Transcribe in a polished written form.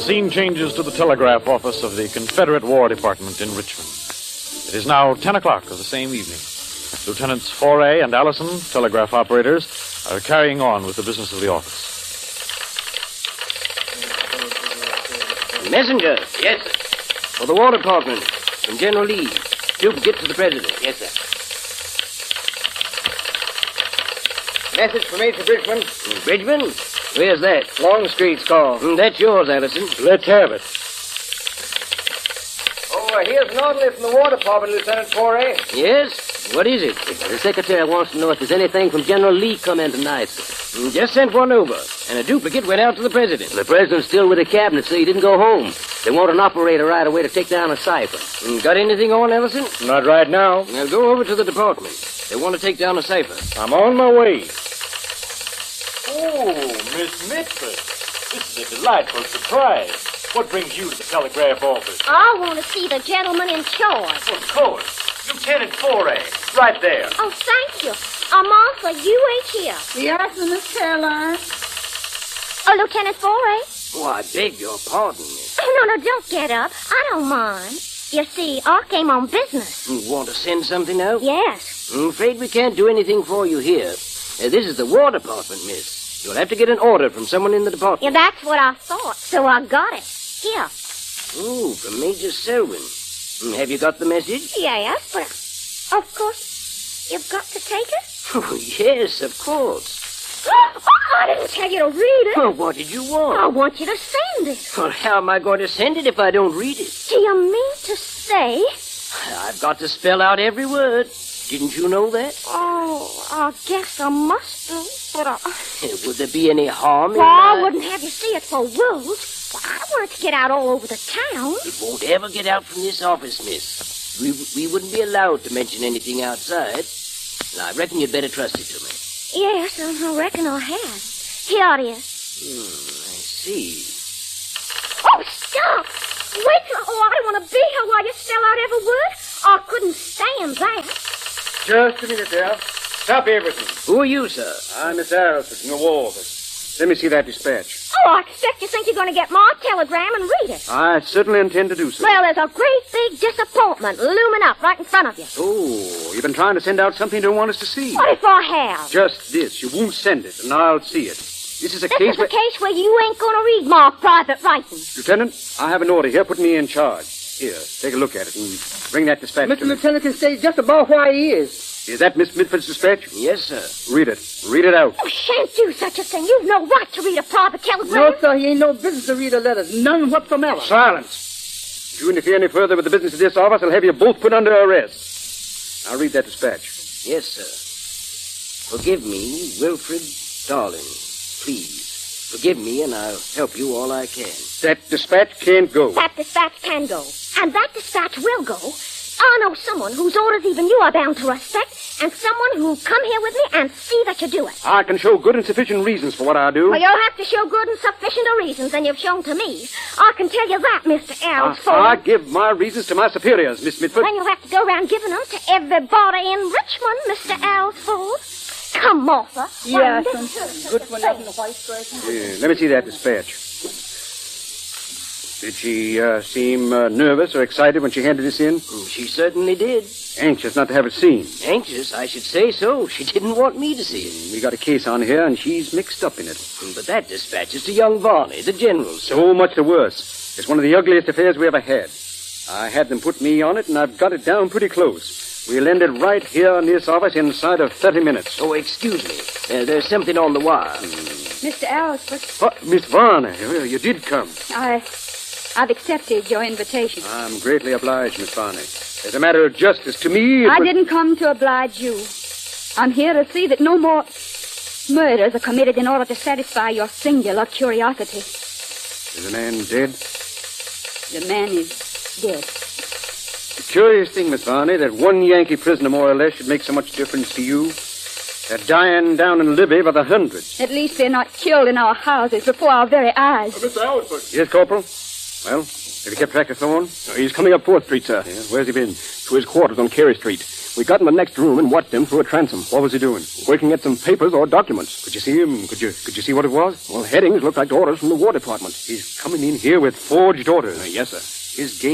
scene changes to the telegraph office of the Confederate War Department in Richmond. It is now 10 o'clock of the same evening. Lieutenants Foray and Allison, telegraph operators, are carrying on with the business of the office. Messenger. Yes, sir. For the War Department. From General Lee. Duke, get to the President. Yes, sir. Message from Major Bridgman. Bridgman? Where's that? Longstreet's call. That's yours, Allison. Let's have it. Oh, here's an orderly from the War Department, Lieutenant Foray. Yes? What is it? The Secretary wants to know if there's anything from General Lee come in tonight, sir. Just sent one over, and a duplicate went out to the President. The President's still with the Cabinet, so he didn't go home. They want an operator right away to take down a cipher. Got anything on, Ellison? Not right now. Well, go over to the department. They want to take down a cipher. I'm on my way. Oh, Miss Mitford. This is a delightful surprise. What brings you to the telegraph office? I want to see the gentleman in charge. Of course. Lieutenant Foray. Right there. Oh, thank you. Martha, you ain't here. Yes, Miss Caroline. Oh, Lieutenant Foray? Oh, I beg your pardon, miss. Oh, no, don't get up. I don't mind. You see, I came on business. You want to send something out? Yes. I'm afraid we can't do anything for you here. This is the War Department, miss. You'll have to get an order from someone in the department. Yeah, that's what I thought, so I got it. Here. Oh, from Major Selwyn. Have you got the message? Yes, but of course, you've got to take it. Oh, yes, of course. Oh, I didn't tell you to read it. Well, what did you want? I want you to send it. Well, how am I going to send it if I don't read it? Do you mean to say? I've got to spell out every word. Didn't you know that? Oh, I guess I must do, but Would there be any harm in well, I my... wouldn't have you see it for rules. Well, I don't want it to get out all over the town. It won't ever get out from this office, miss. We wouldn't be allowed to mention anything outside. I reckon you'd better trust it to me. Yes, I reckon I have. Here it is. I see. Oh, stop! Wait till... Oh, I don't want to be here while you spell out every word. I couldn't stand that. Just a minute there. Stop everything. Who are you, sir? I'm Miss Allison from the War Office. Let me see that dispatch. Oh, I expect you think you're going to get my telegram and read it. I certainly intend to do so. Well, there's a great big disappointment looming up right in front of you. Oh, you've been trying to send out something you don't want us to see. What if I have? Just this. You won't send it, and I'll see it. This is a This case is a case where you ain't going to read my private writing. Lieutenant, I have an order here putting me in charge. Here, take a look at it and bring that dispatch to Mr. me. Lieutenant can say just about where he is. Is that Miss Mitford's dispatch? Yes, sir. Read it. Read it out. You shan't do such a thing. You've no right to read a private telegram. No, sir, he ain't no business to read the letters. None whatsoever. Silence. If you interfere any further with the business of this office, I'll have you both put under arrest. Now read that dispatch. Yes, sir. Forgive me, Wilfred Darling. Please. Forgive me, and I'll help you all I can. That dispatch can't go. That dispatch can go. And that dispatch will go. I know someone whose orders even you are bound to respect, and someone who'll come here with me and see that you do it. I can show good and sufficient reasons for what I do. Well, you'll have to show good and sufficient reasons than you've shown to me. I can tell you that, Mr. Alsford. I give my reasons to my superiors, Miss Mitford. Then you'll have to go around giving them to everybody in Richmond, Mr. Alsford. Come, Martha. Yes, Why, and good for nothing, the white person. Let me see that dispatch. Did she seem nervous or excited when she handed this in? She certainly did. Anxious not to have it seen. Anxious? I should say so. She didn't want me to see it. We got a case on here, and she's mixed up in it. But that dispatch is to young Varney, the general. So much the worse. It's one of the ugliest affairs we ever had. I had them put me on it, and I've got it down pretty close. We'll end it right here in this office inside of 30 minutes. Oh, excuse me. There's something on the wire. Mr. Alsford, Miss Varner, you did come. I've accepted your invitation. I'm greatly obliged, Miss Varney. As a matter of justice to me... I didn't come to oblige you. I'm here to see that no more murders are committed in order to satisfy your singular curiosity. Is the man dead? The man is dead. The curious thing, Miss Varney, that one Yankee prisoner, more or less, should make so much difference to you. They're dying down in Libby by the hundreds. At least they're not killed in our houses before our very eyes. Mr. Alford. Yes, Corporal? Well, have you kept track of Thorne? He's coming up 4th Street, sir. Yeah, where's he been? To his quarters on Carey Street. We got in the next room and watched him through a transom. What was he doing? Working at some papers or documents. Could you see him? Could you see what it was? Well, headings looked like orders from the War Department. He's coming in here with forged orders. Yes, sir. His game